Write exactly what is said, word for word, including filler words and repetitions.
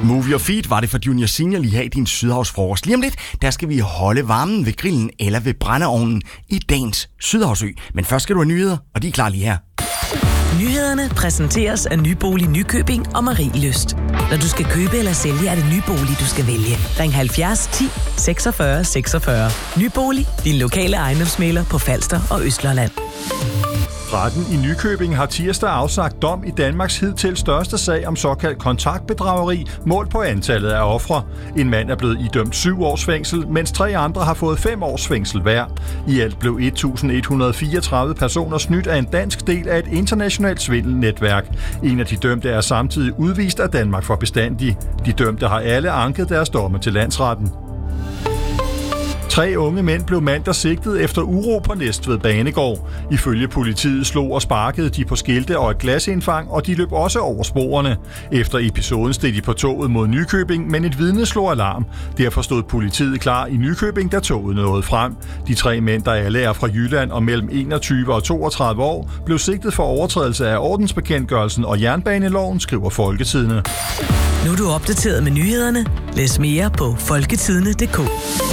Move your feet var det for Junior Senior lige her i din Sydhavsfrokost. Lige om lidt, der skal vi holde varmen ved grillen eller ved brændeovnen i dagens Sydhavsø. Men først skal du have nyheder, og de er klar lige her. Nyhederne præsenteres af Nybolig Nykøbing og Marielyst. Når du skal købe eller sælge, er det Nybolig, du skal vælge. Ring halvfjerds ti seksogfyrre seksogfyrre. Nybolig, din lokale ejendomsmægler på Falster og Østlandet. Retten i Nykøbing har tirsdag afsagt dom i Danmarks hidtil største sag om såkaldt kontaktbedrageri, målt på antallet af ofre. En mand er blevet idømt syv års fængsel, mens tre andre har fået fem års fængsel hver. I alt blev et tusind et hundrede fireogtredive personer snydt af en dansk del af et internationalt svindelnetværk. En af de dømte er samtidig udvist af Danmark for bestandig. De dømte har alle anket deres domme til landsretten. Tre unge mænd blev mandag sigtet efter uro på Næstved Banegård. Ifølge politiet slog og sparkede de på skilte og et glasindfang, og de løb også over sporene. Efter episoden steg de på toget mod Nykøbing, men et vidne slog alarm. Derfor stod politiet klar i Nykøbing, da toget nåede frem. De tre mænd, der alle er fra Jylland og mellem enogtyve og toogtredive år, blev sigtet for overtrædelse af ordensbekendtgørelsen og jernbaneloven, skriver Folketidende. Nu er du opdateret med nyhederne. Læs mere på folketidende punktum d k.